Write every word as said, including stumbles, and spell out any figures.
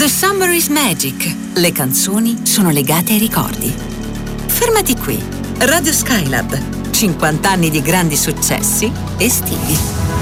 The Summer is Magic. Le canzoni sono legate ai ricordi. Fermati qui. Radio Skylab. cinquanta anni di grandi successi estivi.